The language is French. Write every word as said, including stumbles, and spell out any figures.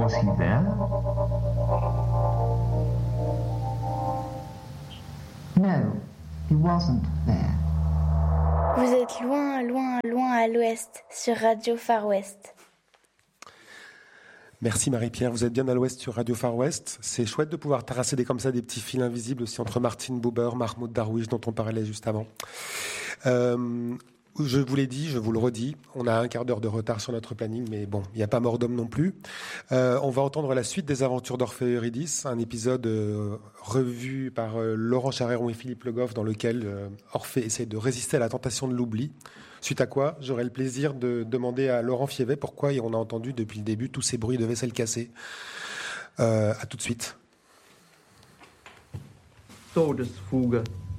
Was he there? No, he wasn't there. Vous êtes loin, loin, loin à l'ouest, sur Radio Far West. Merci Marie-Pierre, vous êtes bien à l'ouest sur Radio Far West. C'est chouette de pouvoir tracer des, comme ça des petits fils invisibles aussi entre Martin Buber, Mahmoud Darwish dont on parlait juste avant. Euh, je vous l'ai dit, je vous le redis, on a un quart d'heure de retard sur notre planning, mais bon, il n'y a pas mort d'homme non plus. Euh, on va entendre la suite des aventures d'Orphée et Eurydice, un épisode euh, revu par euh, Laurent Charéron et Philippe Le Goff dans lequel euh, Orphée essaie de résister à la tentation de l'oubli. Suite à quoi, j'aurai le plaisir de demander à Laurent Fievet pourquoi on a entendu depuis le début tous ces bruits de vaisselle cassée. Euh, à tout de suite. Todesfuge.